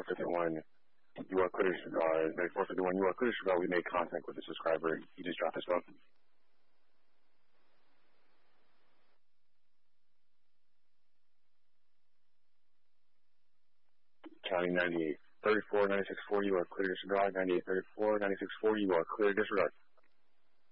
9451, you are clear to disregard. 9451, you are clear to disregard. We made contact with the subscriber. He just dropped his phone. County 98. 34, 96, 4, you are clear to disregard. 98, 34, 96, 4, you are clear to disregard.